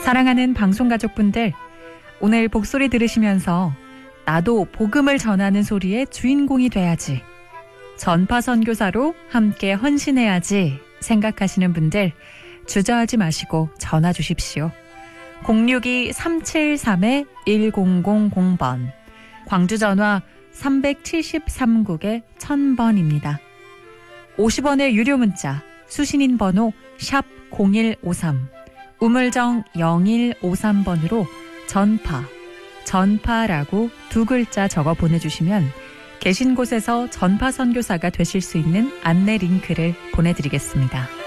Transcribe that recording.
사랑하는 방송가족분들, 오늘 복소리 들으시면서 나도 복음을 전하는 소리의 주인공이 돼야지, 전파선교사로 함께 헌신해야지 생각하시는 분들 주저하지 마시고 전화 주십시오. 062-373-1000번, 광주 전화 373국에 1000번입니다. 50원의 유료 문자, 수신인 번호 샵 0153, 우물정 0153번으로 전파라고 두 글자 적어 보내주시면 계신 곳에서 전파 선교사가 되실 수 있는 안내 링크를 보내드리겠습니다.